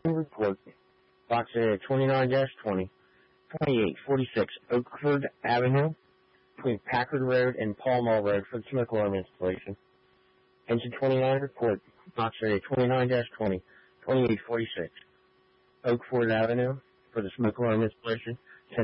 Report, box area 29-20, 2846 Oakford Avenue, between Packard Road and Pall Mall Road for the smoke alarm installation. Engine 29 report, box area 29-20, 2846 Oakford Avenue for the smoke alarm installation.